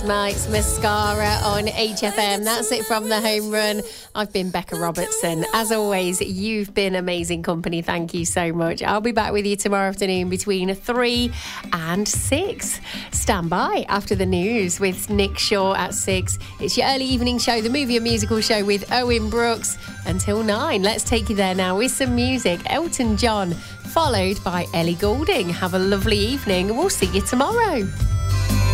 Mike's Mascara on HFM. That's it from the home run. I've been Becca Robertson. As always, you've been amazing company. Thank you so much. I'll be back with you tomorrow afternoon between 3 and 6. Stand by after the news with Nick Shaw at 6. It's your early evening show, the movie and musical show with Owen Brooks until 9. Let's take you there now with some music. Elton John, followed by Ellie Goulding. Have a lovely evening. We'll see you tomorrow.